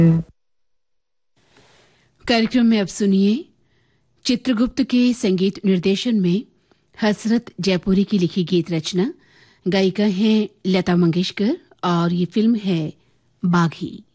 कार्यक्रम में अब सुनिए चित्रगुप्त के संगीत निर्देशन में हसरत जयपुरी की लिखी गीत रचना। गायिका हैं लता मंगेशकर और ये फिल्म है बाघी।